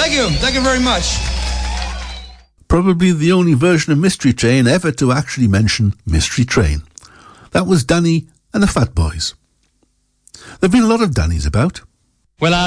Thank you. Thank you very much. Probably the only version of Mystery Train ever to actually mention Mystery Train. That was Danny and the Fat Boys. There have been a lot of Dannys about. Well,